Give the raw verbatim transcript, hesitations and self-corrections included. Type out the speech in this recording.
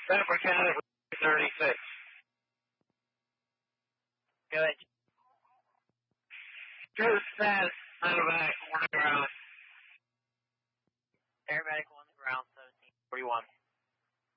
Pepper County thirty-six. Go ahead. Two status, medevac, on the ground. Paramedic on the ground, seventeen forty-one.